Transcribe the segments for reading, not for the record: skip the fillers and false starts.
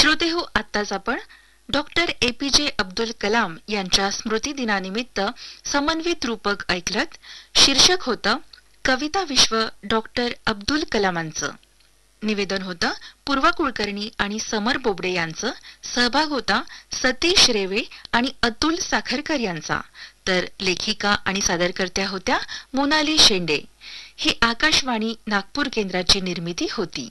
श्रोतेहो, आत्ताच आपण doctor APJ Abdul Kalam यांच्या स्मृती दिनानिमित्त समन्वित रूपक ऐकलत. शीर्षक होतं कविता विश्व डॉक्टर अब्दुल कलामांचं. निवेदन होतं पूर्वा कुलकर्णी आणि समर बोबडे यांचं. सहभाग होता सतीश रेवे आणि अतुल साखरकर यांचा. तर लेखिका आणि सादरकर्त्या होत्या मोनाली शेंडे. ही आकाशवाणी नागपूर केंद्राची निर्मिती होती.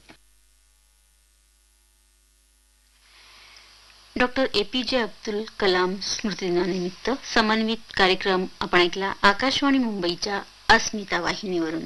डॉक्टर APJ अब्दुल कलाम स्मृती दिनानिमित्त समन्वित कार्यक्रम आपण ऐकला आकाशवाणी मुंबईच्या अस्मिता वाहिनीवरून.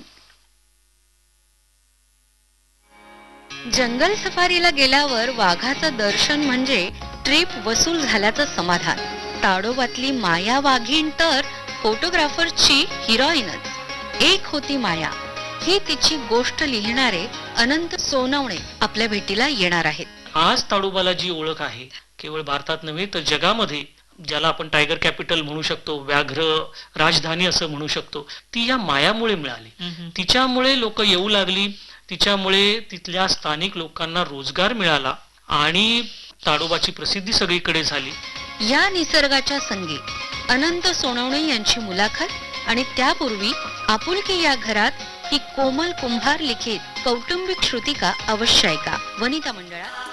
जंगल सफारीला गेल्यावर वाघाचं दर्शन म्हणजे ट्रिप वसूल झाल्याचं समाधान. ताडोबातली माया वाघीण तर फोटोग्राफरची हिरोईनच. एक होती माया ही तिची गोष्ट लिहिणारे अनंत सोनवणे आपल्या भेटीला येणार आहेत. आज ताडोबाला जी ओळख आहे केवळ भारतात नव्हे तर जगामध्ये, ज्याला आपण टायगर कॅपिटल म्हणू शकतो, व्याघ्र राजधानी असं म्हणू शकतो, ती या मायामुळे मिळाली. तिच्यामुळे लोक येऊ लागली, तिच्यामुळे तिथल्या स्थानिक लोकांना रोजगार मिळाला आणि ताडोबाची प्रसिद्धी सगळीकडे झाली. या निसर्गाच्या संगी अनंत सोनवणे यांची मुलाखत आणि त्यापूर्वी आपुलकी या घरात ही कोमल कुंभार लिखित कौटुंबिक श्रुतिका अवश्य ऐका. वनिता मंडळात